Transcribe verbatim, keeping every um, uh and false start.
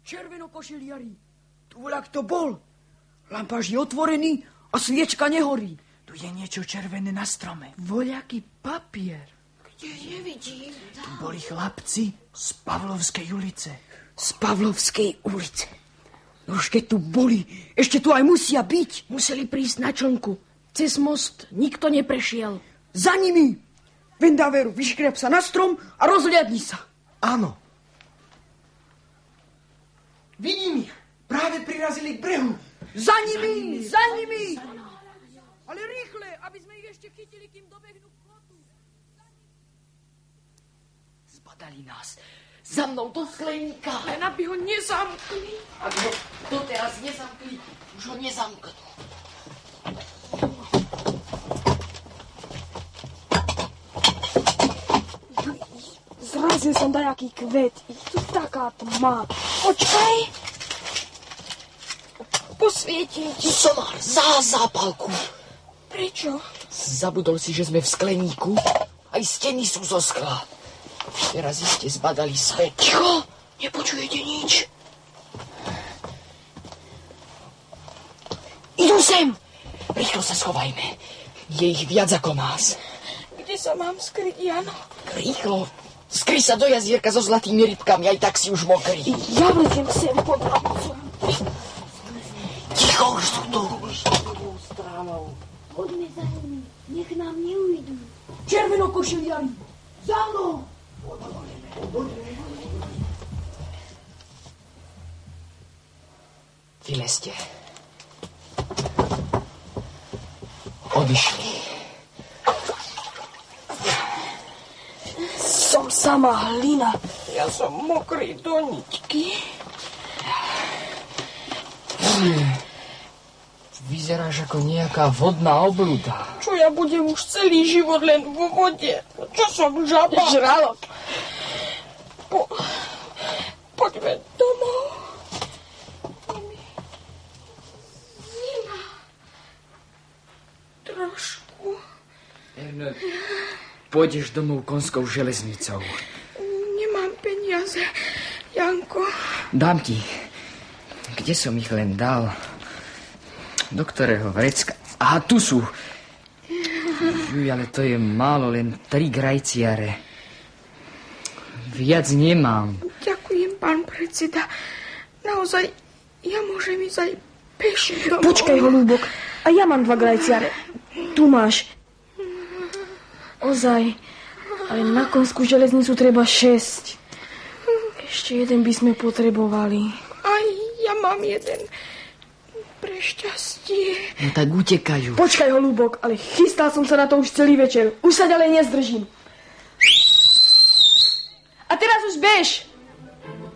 Červenokošiliari, tu voľak to bol. Lampáš je otvorený a sviečka nehorí. Tu je niečo červené na strome. Voľaký papier. Kde nevidím? Tu boli chlapci z Pavlovskej ulice. Z Pavlovskej ulice. No už keď tu boli, ešte tu aj musia byť. Museli prísť na člnku. Cez most nikto neprešiel. Za nimi! Vendaveru, vyškriap sa na strom a rozhliadni sa. Áno. Vidím ich. Práve prirazili k brehu. Za nimi, za nimi! Ale rýchle, aby sme ich ešte chytili, kým dobehnú k plotu. Zbadali nás. Za mnou do skleníka. Len aby ho nezamkli. Ak ho doteraz nezamkli, už ho nezamknú. Zrazil som dajaký kvet. Ich tu taká tma. Počkaj. Posvietiť. Somar, za zápalku. Prečo? Zabudol si, že sme v skleníku? Aj steny sú zo skla. Teraz ste zbadali svet. Ticho, nepočujete nič. Idú sem! Rýchlo sa schovajme. Je ich viac ako nás. Kde sa mám skryť, Jano? Rýchlo. Skry sa do jazierka so zlatými rybkami, aj tak si už mokrý. Ja vleziem sem pod lampcu. Ticho, už sú tu. Poďme za nimi, nech nám neujdu. Červenokošiliari, za mnou! Vylezte. Odišli. Som sama hlina. Ja som mokrý do ničky. Vyzeráš ako nejaká vodná oblúda. Čo ja budem už celý život len vo vode? Čo som žaba? Žralok. Po... Poďme domov. Zima. Trošku. No, pôjdeš domov konskou železnicou. Nemám peniaze, Janko. Dám ti. Kde som ich len dal? Do ktorého vrecka? Aha, tu sú. Juj, ale to je málo, len tri grajciare. Viac nemám. Ďakujem, pán predseda. Naozaj, ja môžem ísť aj peši domov. Počkaj, holúbok. A ja mám dva grajciare. Tu máš. Ozaj. Ale na konskú železnicu treba šesť. Ešte jeden by sme potrebovali. Aj ja mám jeden. Pre šťastie. No tak utekajú. Počkaj, holúbok, ale chystal som sa na to už celý večer. Už sa ďalej nezdržím. A teraz už bež.